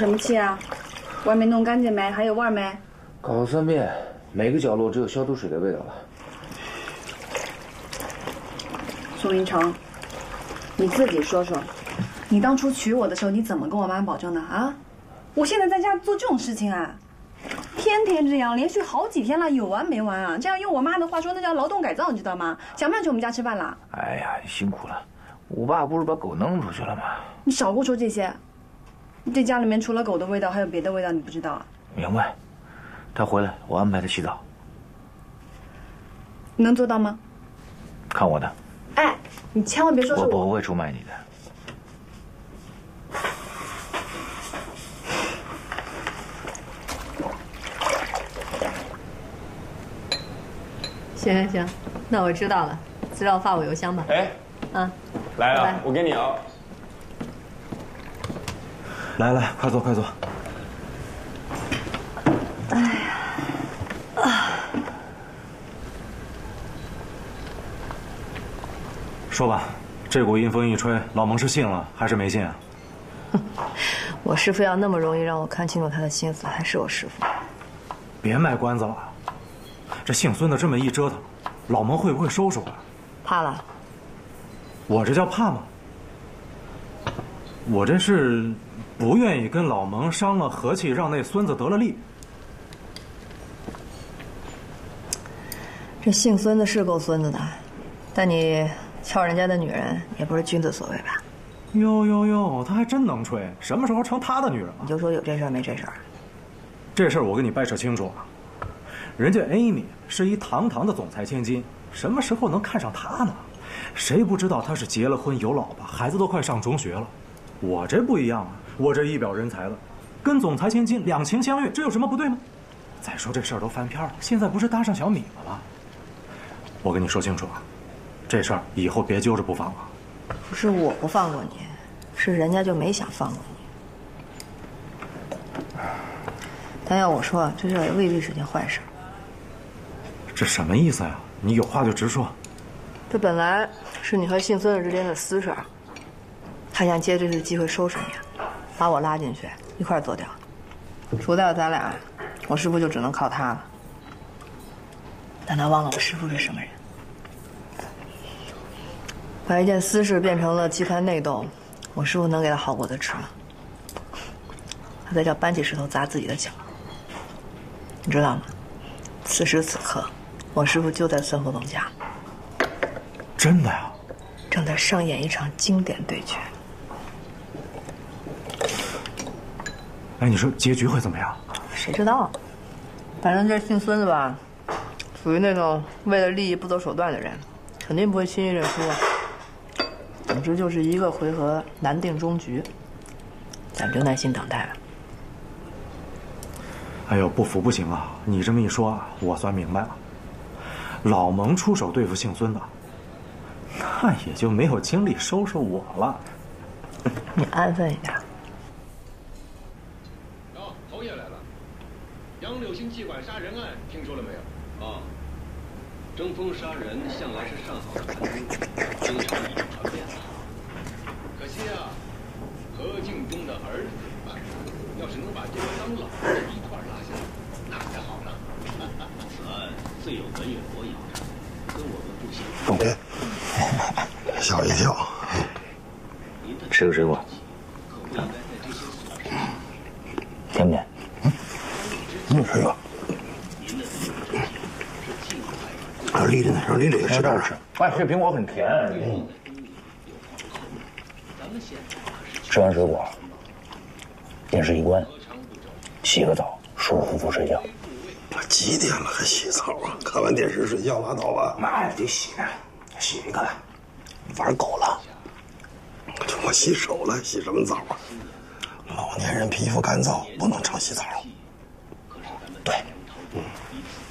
什么气啊？外面弄干净没？还有味儿没？ 搞了3遍，每个角落只有消毒水的味道了。 宋云成，你自己说说，你当初娶我的时候，你怎么跟我妈保证的啊？我现在在家做这种事情啊，天天这样，连续好几天了，有完没完啊？这样用我妈的话说，那叫劳动改造，你知道吗？想不想去我们家吃饭了？ 哎呀，辛苦了。我爸不是把狗弄出去了吗？ 你少给我说这些。这家里面除了狗的味道，还有别的味道，你不知道啊？ 明白。他回来，我安排他洗澡。 你能做到吗？ 看我的。 哎，你千万别说是我不会出卖你的。 行行行，那我知道了，资料发我邮箱吧。 哎，来了，我给你啊。 来来，快坐快坐。 哎呀， 说吧，这股阴风一吹，老蒙是信了还是没信啊？ 我师傅要那么容易让我看清楚他的心思，还是我师傅。 别卖关子了，这姓孙的这么一折腾，老蒙会不会收手啊？ 怕了？ 我这叫怕吗？我这是不愿意跟老蒙伤了和气，让那孙子得了利。 这姓孙的是够孙子的，但你撬人家的女人也不是君子所为吧？ 哟哟哟，他还真能吹，什么时候成他的女人了？ 你就说有这事儿没这事儿？ 这事儿我跟你掰扯清楚啊，人家 Amy 是一堂堂的总裁千金，什么时候能看上他呢？谁不知道他是结了婚有老婆，孩子都快上中学了。我这不一样啊，我这一表人才了，跟总裁千金两情相悦，这有什么不对吗？再说这事儿都翻篇了，现在不是搭上小米了吗？我跟你说清楚啊，这事儿以后别揪着不放了。 不是我不放过你，是人家就没想放过你。但要我说，这事儿也未必是件坏事。 这什么意思呀？你有话就直说。 这本来是你和姓孙子之间的私事儿，他想借这次机会收拾你，把我拉进去一块儿做掉。除掉咱俩，我师傅就只能靠他了。但他忘了我师傅是什么人，把一件私事变成了集团内斗，我师傅能给他好果子吃吗？他在这搬起石头砸自己的脚。你知道吗？此时此刻，我师傅就在孙福东家。 真的呀？ 正在上演一场经典对决。 哎，你说结局会怎么样？ 谁知道啊？反正这姓孙子吧，属于那种为了利益不择手段的人，肯定不会轻易认输啊。总之就是一个回合难定终局，咱们就耐心等待吧。 哎呦，不服不行啊！你这么一说啊，我算明白了。老蒙出手对付姓孙的，那也就没有精力收拾我了。 你安分一点。 哦，侯爷来了。杨柳星气管杀人案听说了没有？啊，争锋杀人向来是上好的盘子，经常已经传遍了。可惜啊，何敬东的儿子怎么办？要是能把这个当老的一块拉下来，那才好呢。此案最有文远博养，跟我们不相干。 对，吓一跳。 吃个水果，甜不甜？ 水果。让丽丽呢？让丽丽也吃点吃。 哎，这苹果很甜。吃完水果，电视一关，洗个澡，舒舒服服睡觉。 几点了还洗澡啊？看完电视睡觉拉倒吧。 妈呀，得洗啊！洗一个，玩狗了。 我洗手了，洗什么澡啊？老年人皮肤干燥，不能常洗澡。 对，